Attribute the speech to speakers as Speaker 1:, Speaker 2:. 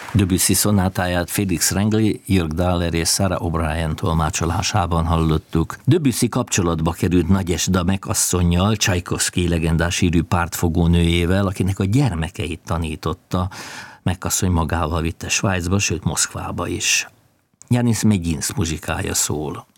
Speaker 1: Debussy szonátáját Felix Renglé, Jörg Dahler és Sarah O'Brien tolmácsolásában hallottuk. Debussy kapcsolatba került Nagyesda Megasszonnyal, Csajkovszky legendás sírű pártfogó nőjével, akinek a gyermekeit tanította. Megasszony magával vitte Svájcba, sőt Moszkvába is. Janis Medins muzsikája szól.